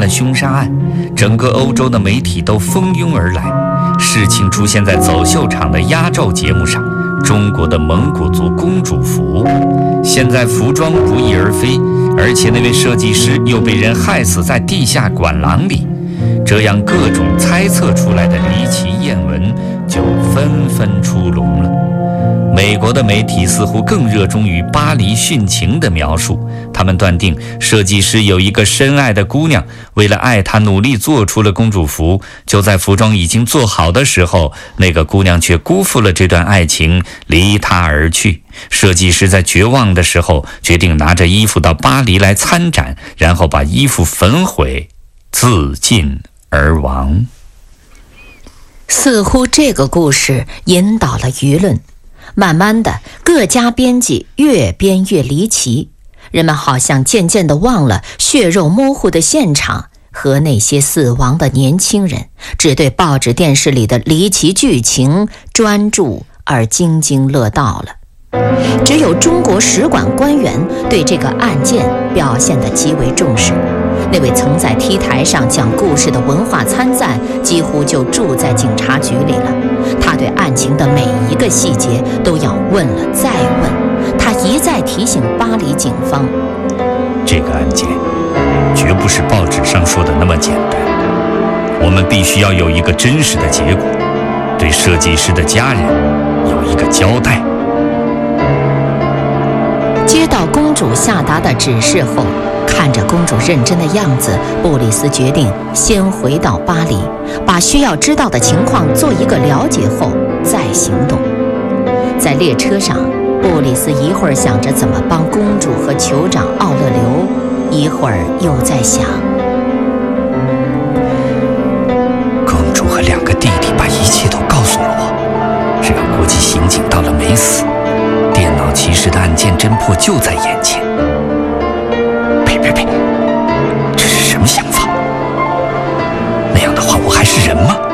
了凶杀案，整个欧洲的媒体都蜂拥而来。事情出现在走秀场的压轴节目上，中国的蒙古族公主服。现在服装不翼而飞，而且那位设计师又被人害死在地下管廊里。这样各种猜测出来的离奇艳闻就纷纷出笼了。美国的媒体似乎更热衷于巴黎殉情的描述，他们断定设计师有一个深爱的姑娘，为了爱她努力做出了公主服，就在服装已经做好的时候，那个姑娘却辜负了这段爱情，离他而去。设计师在绝望的时候决定拿着衣服到巴黎来参展，然后把衣服焚毁，自尽而亡。 似乎这个故事引导了舆论，慢慢的各家编辑越编越离奇，人们好像渐渐地忘了血肉模糊的现场和那些死亡的年轻人，只对报纸电视里的离奇剧情专注而津津乐道了。只有中国使馆官员对这个案件表现得极为重视，那位曾在 T 台上讲故事的文化参赞几乎就住在警察局里了。他对案情的每一个细节都要问了再问，他一再提醒巴黎警方， 这个案件绝不是报纸上说的那么简单，我们必须要有一个真实的结果，对设计师的家人有一个交代。 接到公主下达的指示后，看着公主认真的样子，布里斯决定先回到巴黎，把需要知道的情况做一个了解后再行动。在列车上，布里斯一会儿想着怎么帮公主和酋长奥勒留，一会儿又在想， 公主和两个弟弟把一切都告诉了我，只要国际刑警到了没死，电脑骑士的案件侦破就在眼前。呸，这是什么想法？那样的话我还是人吗？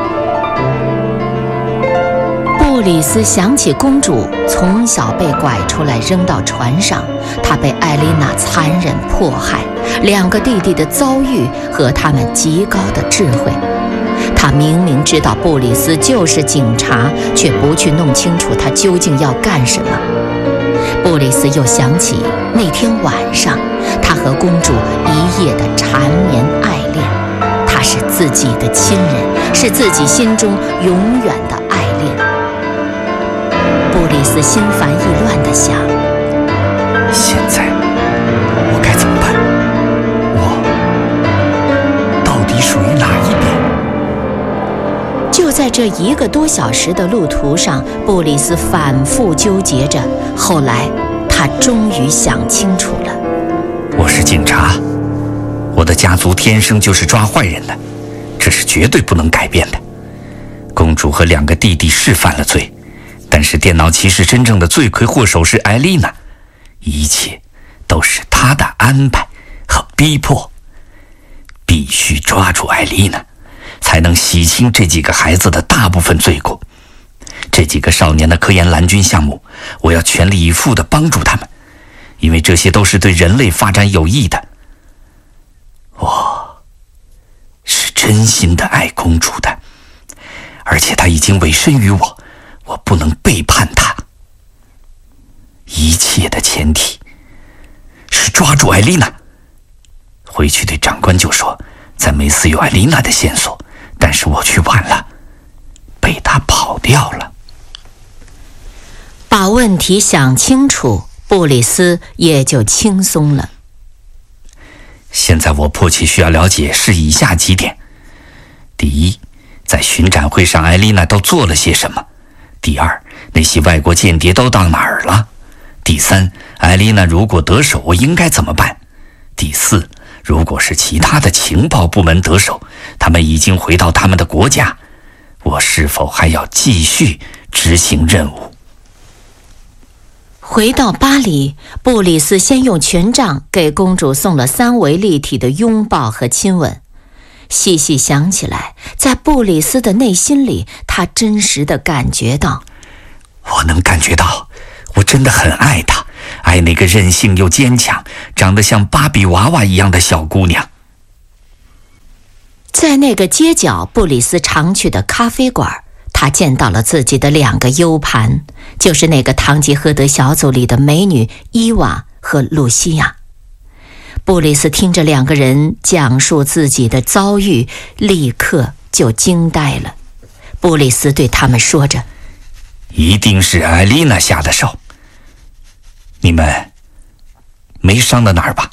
布里斯想起公主从小被拐出来扔到船上，她被艾丽娜残忍迫害，两个弟弟的遭遇和他们极高的智慧。他明明知道布里斯就是警察，却不去弄清楚他究竟要干什么。布里斯又想起那天晚上他和公主一夜的缠绵爱恋，他是自己的亲人，是自己心中永远的爱恋。布里斯心烦意乱地想， 现在我该怎么办？我到底属于哪一边？ 就在这1个多小时的路途上，布里斯反复纠结着，后来他终于想清楚了。 我是警察，我的家族天生就是抓坏人的，这是绝对不能改变的。公主和两个弟弟是犯了罪，但是电脑骑士真正的罪魁祸首是艾丽娜，一切都是她的安排和逼迫。必须抓住艾丽娜，才能洗清这几个孩子的大部分罪过。这几个少年的科研蓝军项目，我要全力以赴地帮助他们，因为这些都是对人类发展有益的。我是真心的爱公主的，而且她已经委身于我，我不能背叛她。一切的前提是抓住艾丽娜。回去对长官就说，在梅斯有艾丽娜的线索，但是我去晚了，被她跑掉了。 把问题想清楚，布里斯也就轻松了。 现在我迫切需要了解是以下几点：第一，在巡展会上艾丽娜都做了些什么；第二，那些外国间谍都到哪儿了；第三，艾丽娜如果得手，我应该怎么办；第四，如果是其他的情报部门得手，他们已经回到他们的国家，我是否还要继续执行任务？ 回到巴黎，布里斯先用权杖给公主送了3维立体的拥抱和亲吻。细细想起来，在布里斯的内心里，他真实地感觉到， 我能感觉到，我真的很爱她，爱那个任性又坚强，长得像芭比娃娃一样的小姑娘。 在那个街角布里斯常去的咖啡馆，他见到了自己的2个 U 盘，就是那个堂吉诃德小组里的美女伊娃和露西亚。布里斯听着2个人讲述自己的遭遇，立刻就惊呆了。布里斯对他们说着：“ 一定是艾丽娜下的手，你们没伤到哪儿吧？”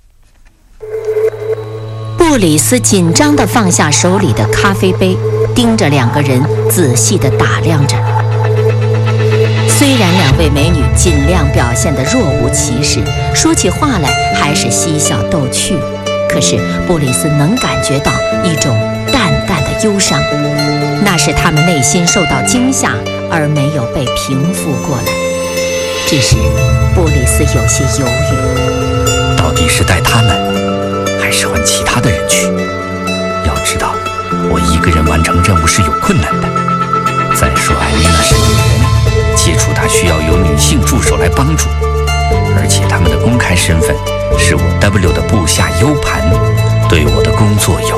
布里斯紧张地放下手里的咖啡杯，盯着2个人仔细地打量着。虽然2位美女尽量表现得若无其事，说起话来还是嬉笑逗趣，可是布里斯能感觉到一种淡淡的忧伤，那是他们内心受到惊吓而没有被平复过来。这时布里斯有些犹豫， 到底是带他们还是换其他的人去？要知道我一个人完成任务是有困难的，再说艾丽娜是女人，接触她需要有女性助手来帮助，而且他们的公开身份是我 W 的部下 U 盘，对我的工作有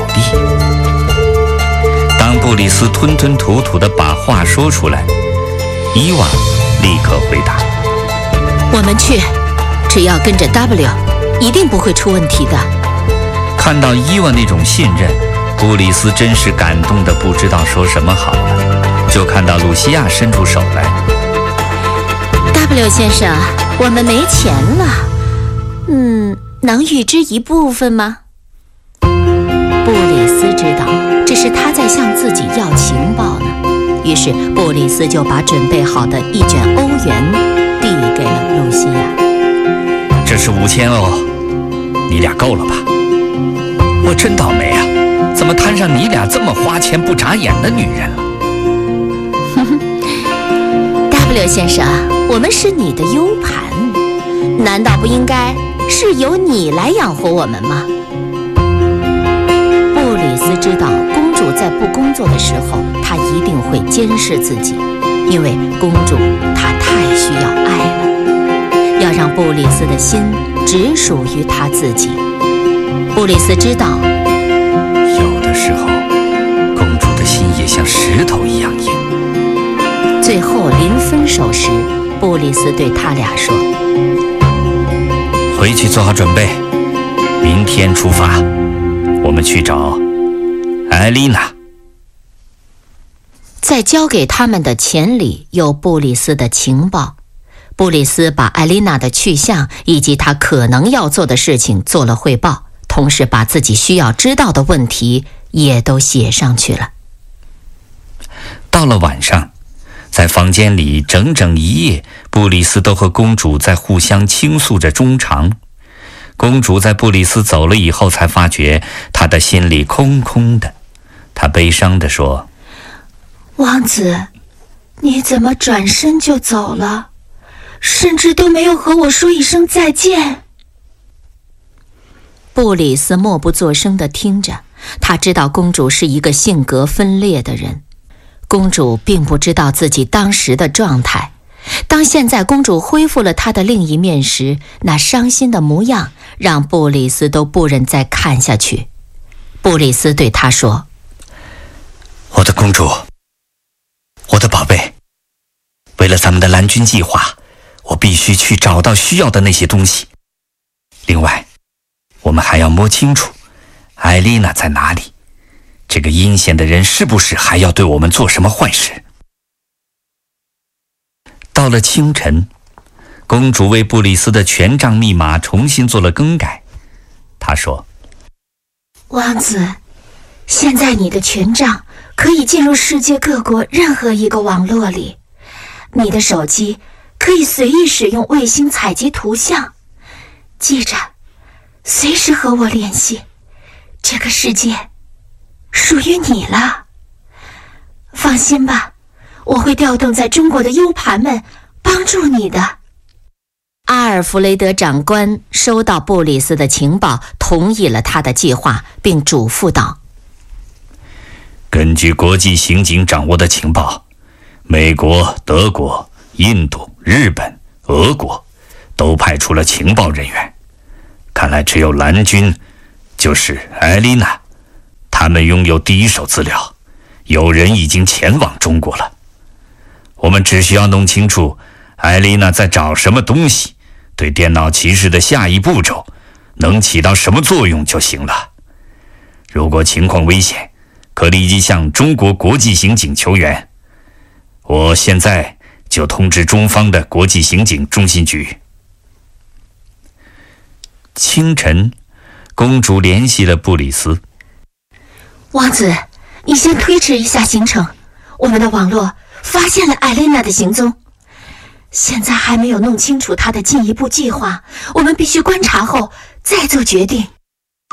利。当布里斯吞吞吐吐地把话说出来，伊娃立刻回答：“ 我们去，只要跟着 W， 一定不会出问题的。” 看到伊娃那种信任，布里斯真是感动得不知道说什么好了。就看到露西亚伸出手来：“ W 先生，我们没钱了，能预支一部分吗？”布里斯知道这是他在向自己要情报呢，于是布里斯就把准备好的1卷欧元递给了露西亚。 “这是5000欧，你俩够了吧？我真倒霉啊，怎么摊上你俩这么花钱不眨眼的女人了 ？W 先生，我们是你的 U 盘，难道不应该是由你来养活我们吗？”布里斯知道公主在不工作的时候，她一定会监视自己，因为公主她太需要爱了，要让布里斯的心只属于她自己。布里斯知道， 有的时候公主的心也像石头一样硬。 最后临分手时，布里斯对他俩说：“ 回去做好准备，明天出发，我们去找艾丽娜。” 在交给他们的钱里有布里斯的情报。布里斯把艾丽娜的去向以及她可能要做的事情做了汇报，同时把自己需要知道的问题也都写上去了。 到了晚上，在房间里整整一夜，布里斯都和公主在互相倾诉着衷肠。公主在布里斯走了以后才发觉她的心里空空的，她悲伤地说：“ 王子，你怎么转身就走了，甚至都没有和我说一声再见？” 布里斯默不作声地听着，他知道公主是一个性格分裂的人。公主并不知道自己当时的状态。当现在公主恢复了她的另一面时，那伤心的模样让布里斯都不忍再看下去。布里斯对她说：“ 我的公主，我的宝贝，为了咱们的蓝军计划，我必须去找到需要的那些东西。另外，我们还要摸清楚艾丽娜在哪里，这个阴险的人是不是还要对我们做什么坏事？”到了清晨，公主为布里斯的权杖密码重新做了更改。她说：“ 王子，现在你的权杖可以进入世界各国任何一个网络里，你的手机可以随意使用卫星采集图像。记着，随时和我联系，这个世界属于你了。放心吧，我会调动在中国的 U 盘们帮助你的。” 阿尔弗雷德长官收到布里斯的情报，同意了他的计划，并嘱咐道：“ 根据国际刑警掌握的情报，美国、德国、印度、日本、俄国都派出了情报人员。看来只有蓝军，就是艾丽娜，她他们拥有第一手资料，有人已经前往中国了。我们只需要弄清楚艾丽娜在找什么东西，对电脑骑士的下一步骤能起到什么作用就行了。如果情况危险，可立即向中国国际刑警求援。我现在就通知中方的国际刑警中心局。清晨，公主联系了布里斯。 王子，你先推迟一下行程，我们的网络发现了艾蕾娜的行踪，现在还没有弄清楚她的进一步计划，我们必须观察后再做决定。